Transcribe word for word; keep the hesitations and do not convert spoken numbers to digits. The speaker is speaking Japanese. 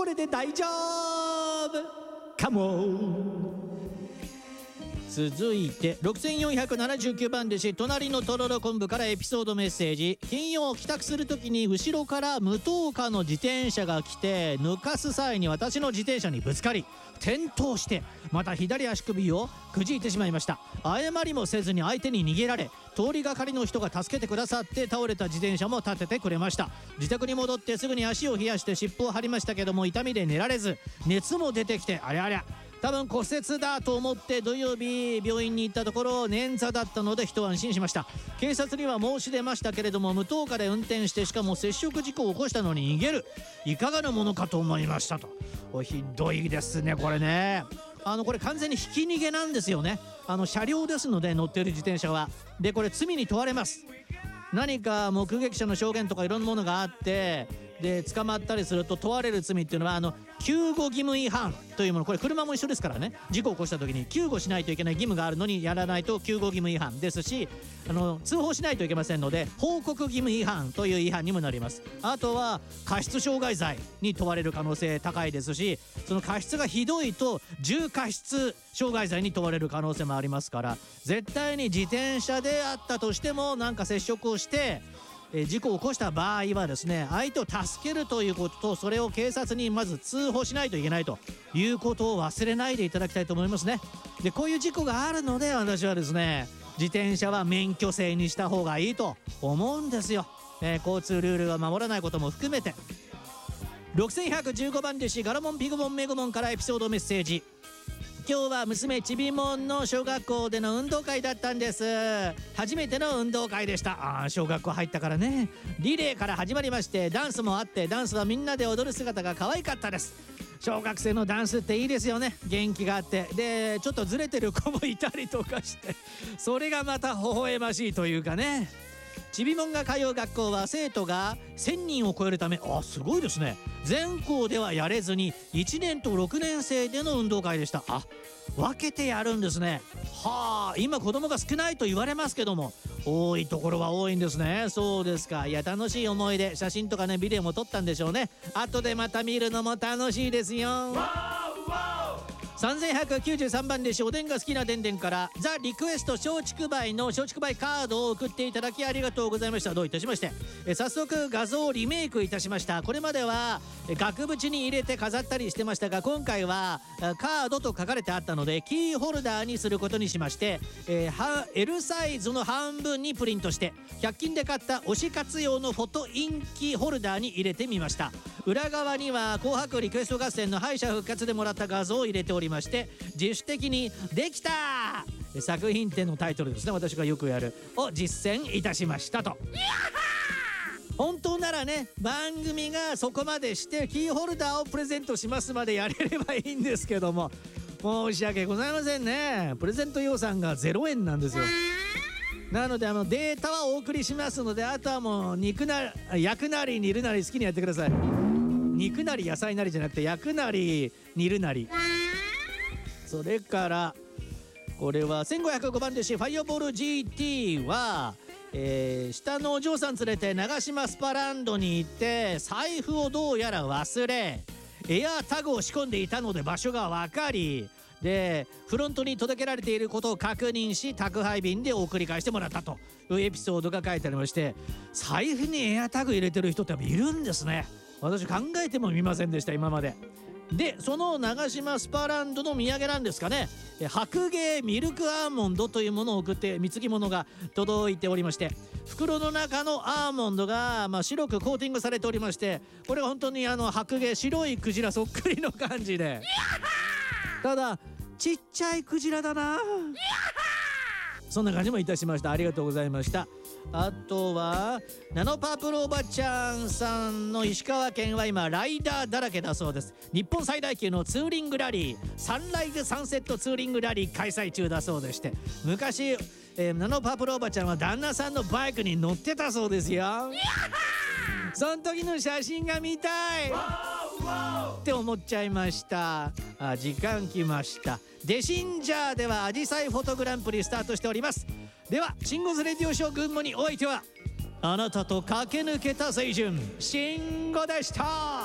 これで大丈夫かも。続いてろくせんよんひゃくななじゅうきゅうばん弟子隣のとろろ昆布からエピソードメッセージ。金曜帰宅する時に後ろから無灯火の自転車が来て抜かす際に私の自転車にぶつかり転倒してまた左足首をくじいてしまいました。謝りもせずに相手に逃げられ通りがかりの人が助けてくださって倒れた自転車も立ててくれました。自宅に戻ってすぐに足を冷やして湿布を貼りましたけども痛みで寝られず熱も出てきてありゃありゃ多分骨折だと思って土曜日病院に行ったところ捻挫だったので一安心しました。警察には申し出ましたけれども無灯火で運転してしかも接触事故を起こしたのに逃げるいかがなものかと思いましたと。おひどいですねこれね。あのこれ完全にひき逃げなんですよね。あの車両ですので乗っている自転車は。でこれ罪に問われます。何か目撃者の証言とかいろんなものがあってで捕まったりすると問われる罪っていうのはあの救護義務違反というもの。これ車も一緒ですからね。事故を起こした時に救護しないといけない義務があるのにやらないと救護義務違反ですしあの通報しないといけませんので報告義務違反という違反にもなります。あとは過失傷害罪に問われる可能性高いですしその過失がひどいと重過失傷害罪に問われる可能性もありますから絶対に自転車であったとしてもなんか接触をしてえ事故を起こした場合はですね相手を助けるということとそれを警察にまず通報しないといけないということを忘れないでいただきたいと思いますね。でこういう事故があるので私はですね自転車は免許制にした方がいいと思うんですよ、えー、交通ルールを守らないことも含めて。ろくせんひゃくじゅうごばん弟子ガラモンピグモンメグモンからエピソードメッセージ。今日は娘ちびもんの小学校での運動会だったんです。初めての運動会でした。あー小学校入ったからね。リレーから始まりましてダンスもあってダンスはみんなで踊る姿が可愛かったです。小学生のダンスっていいですよね。元気があってでちょっとずれてる子もいたりとかしてそれがまた微笑ましいというかね。ちびもんが通う学校は生徒がせんにんを超えるためあすごいですね全校ではやれずにいちねんとろくねん生での運動会でした。あ分けてやるんですね。はあ今子供が少ないと言われますけども多いところは多いんですね。そうですか。いや楽しい思い出写真とかねビデオも撮ったんでしょうね。後でまた見るのも楽しいですよ。さんぜんひゃくきゅうじゅうさんばん弟子おでんが好きなでんでんからザ・リクエスト松竹梅の松竹梅カードを送っていただきありがとうございました。どういたしまして。え早速画像をリメイクいたしました。これまでは額縁に入れて飾ったりしてましたが今回はカードと書かれてあったのでキーホルダーにすることにしまして、えー、L サイズの半分にプリントしてひゃく均で買った推し活用のフォトインキホルダーに入れてみました。裏側には紅白リクエスト合戦の敗者復活でもらった画像を入れておりまして自主的にできた作品展のタイトルですね私がよくやるを実践いたしましたと。本当ならね番組がそこまでしてキーホルダーをプレゼントしますまでやれればいいんですけども申し訳ございませんね。プレゼント予算がゼロえんなんですよ。なのであのデータはお送りしますのであとはもう肉な焼くなり煮るなり好きにやってください。肉なり野菜なりじゃなくて焼くなり煮るなり。それからこれはせんごひゃくごばん弟子ファイアボール ジーティー は、えー、下のお嬢さん連れて長島スパランドに行って財布をどうやら忘れエアータグを仕込んでいたので場所が分かりでフロントに届けられていることを確認し宅配便で送り返してもらったというエピソードが書いてありまして財布にエアタグ入れてる人っているんですね。私考えてもみませんでした今まで。でその長島スパランドの土産なんですかね白芸ミルクアーモンドというものを送って貢ぎ物が届いておりまして袋の中のアーモンドが、まあ、白くコーティングされておりましてこれは本当にあの白芸白いクジラそっくりの感じでただちっちゃいクジラだなそんな感じもいたしました。ありがとうございました。あとはナノパープルおばちゃんさんの石川県は今ライダーだらけだそうです。日本最大級のツーリングラリーサンライズサンセットツーリングラリー開催中だそうでして昔、えー、ナノパープルおばちゃんは旦那さんのバイクに乗ってたそうですよ。その時の写真が見たいって思っちゃいました。あ時間きました。デシンジャーではアジサイフォトグランプリスタートしております。ではシンゴズレディオショー群馬にお相手はあなたと駆け抜けた青春シンゴでした。